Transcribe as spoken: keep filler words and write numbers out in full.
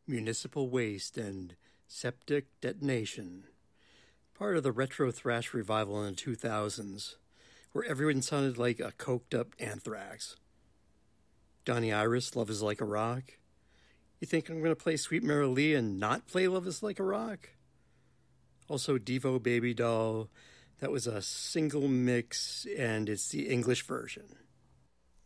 Municipal Waste, and Septic Detonation. Part of the retro thrash revival in the two thousands, where everyone sounded like a coked-up Anthrax. Donny Iris, Love Is Like a Rock. You think I'm going to play Sweet Mary Lee and not play Love Is Like a Rock? Also, Devo Baby Doll. That was a single mix, and it's the English version.